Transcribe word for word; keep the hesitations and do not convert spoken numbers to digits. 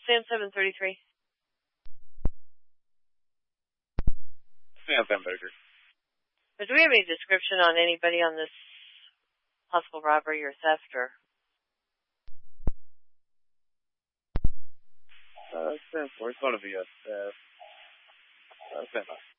Sam seven thirty-three. Sam seven thirty-three. But do we have any description on anybody on this possible robbery or theft or? Uh, Sam four. It's going to be a theft. Uh, stand by.